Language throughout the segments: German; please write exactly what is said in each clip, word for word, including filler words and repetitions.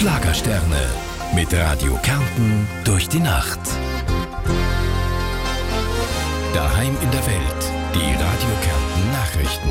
Schlagersterne mit Radio Kärnten durch die Nacht. Daheim in der Welt, die Radio Kärnten Nachrichten.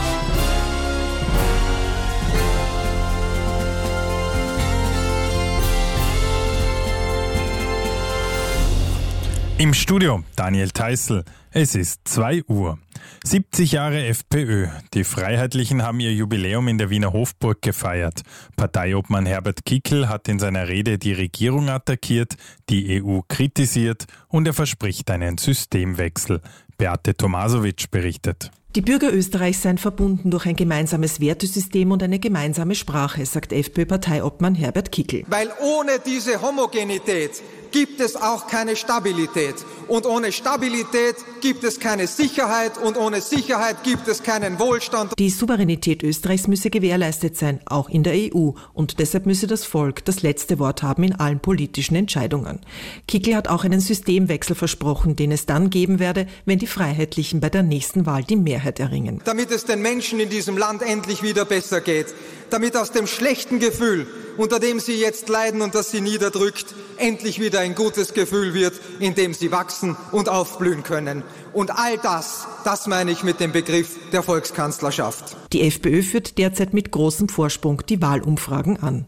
Im Studio Daniel Theißl. Es ist zwei Uhr. siebzig Jahre FPÖ. Die Freiheitlichen haben ihr Jubiläum in der Wiener Hofburg gefeiert. Parteiobmann Herbert Kickl hat in seiner Rede die Regierung attackiert, die E U kritisiert und er verspricht einen Systemwechsel. Beate Tomasovic berichtet. Die Bürger Österreichs seien verbunden durch ein gemeinsames Wertesystem und eine gemeinsame Sprache, sagt FPÖ-Parteiobmann Herbert Kickl. Weil ohne diese Homogenität gibt es auch keine Stabilität. Und ohne Stabilität gibt es keine Sicherheit und ohne Sicherheit gibt es keinen Wohlstand. Die Souveränität Österreichs müsse gewährleistet sein, auch in der E U. Und deshalb müsse das Volk das letzte Wort haben in allen politischen Entscheidungen. Kickl hat auch einen Systemwechsel versprochen, den es dann geben werde, wenn die Freiheitlichen bei der nächsten Wahl die Mehrheit erringen. Damit es den Menschen in diesem Land endlich wieder besser geht. Damit aus dem schlechten Gefühl, unter dem sie jetzt leiden und das sie niederdrückt, endlich wieder ein gutes Gefühl wird, in dem sie wachsen und aufblühen können. Und all das, das meine ich mit dem Begriff der Volkskanzlerschaft. Die FPÖ führt derzeit mit großem Vorsprung die Wahlumfragen an.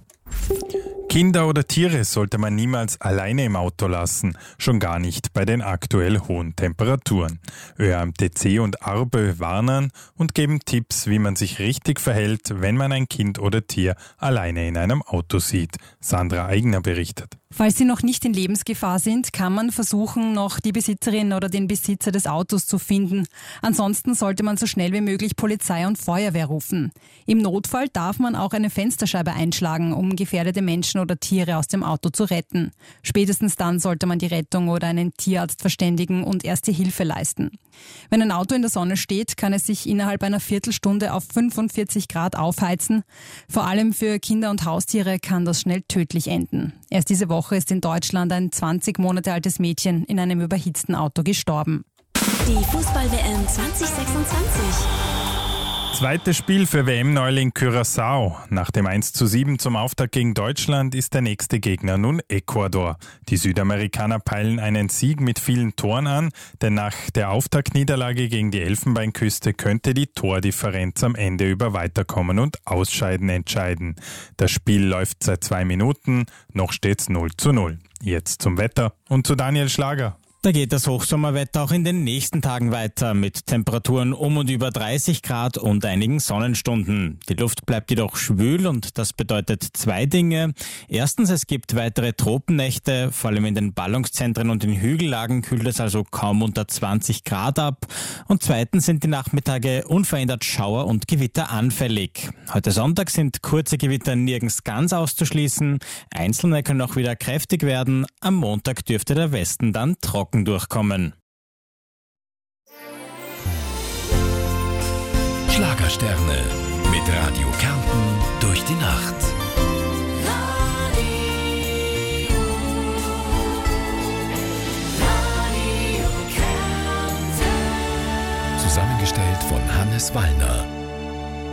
Kinder oder Tiere sollte man niemals alleine im Auto lassen, schon gar nicht bei den aktuell hohen Temperaturen. Ö A M T C und ARBÖ warnen und geben Tipps, wie man sich richtig verhält, wenn man ein Kind oder Tier alleine in einem Auto sieht. Sandra Eigner berichtet. Falls sie noch nicht in Lebensgefahr sind, kann man versuchen, noch die Besitzerin oder den Besitzer des Autos zu finden. Ansonsten sollte man so schnell wie möglich Polizei und Feuerwehr rufen. Im Notfall darf man auch eine Fensterscheibe einschlagen, um gefährdete Menschen oder Tiere aus dem Auto zu retten. Spätestens dann sollte man die Rettung oder einen Tierarzt verständigen und erste Hilfe leisten. Wenn ein Auto in der Sonne steht, kann es sich innerhalb einer Viertelstunde auf fünfundvierzig Grad aufheizen. Vor allem für Kinder und Haustiere kann das schnell tödlich enden. Erst diese Woche ist in Deutschland ein zwanzig Monate altes Mädchen in einem überhitzten Auto gestorben. Die Fußball-W M zwanzig sechsundzwanzig. Zweites Spiel für W M-Neuling Curaçao. Nach dem eins zu sieben zum Auftakt gegen Deutschland ist der nächste Gegner nun Ecuador. Die Südamerikaner peilen einen Sieg mit vielen Toren an, denn nach der Auftaktniederlage gegen die Elfenbeinküste könnte die Tordifferenz am Ende über Weiterkommen und Ausscheiden entscheiden. Das Spiel läuft seit zwei Minuten, noch steht's null zu null. Jetzt zum Wetter und zu Daniel Schlager. Da geht das Hochsommerwetter auch in den nächsten Tagen weiter mit Temperaturen um und über dreißig Grad und einigen Sonnenstunden. Die Luft bleibt jedoch schwül und das bedeutet zwei Dinge. Erstens, es gibt weitere Tropennächte, vor allem in den Ballungszentren und in Hügellagen kühlt es also kaum unter zwanzig Grad ab. Und zweitens sind die Nachmittage unverändert Schauer und Gewitter anfällig. Heute Sonntag sind kurze Gewitter nirgends ganz auszuschließen. Einzelne können auch wieder kräftig werden. Am Montag dürfte der Westen dann trocken durchkommen. Schlagersterne mit Radio Kärnten durch die Nacht. Radio, Radio Kärnten. Zusammengestellt von Hannes Wallner.